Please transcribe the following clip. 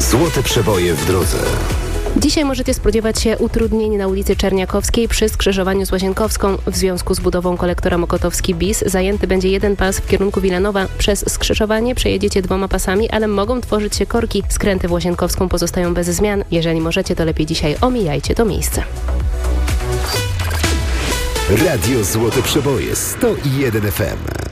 Złote przeboje w drodze. Dzisiaj możecie spodziewać się utrudnień na ulicy Czerniakowskiej przy skrzyżowaniu z Łazienkowską. W związku z budową kolektora Mokotowski bis zajęty będzie jeden pas w kierunku Wilanowa. Przez skrzyżowanie przejedziecie 2 pasami, ale mogą tworzyć się korki. Skręty w Łazienkowską pozostają bez zmian. Jeżeli możecie, to lepiej dzisiaj omijajcie to miejsce. Radio Złote Przeboje 101 FM.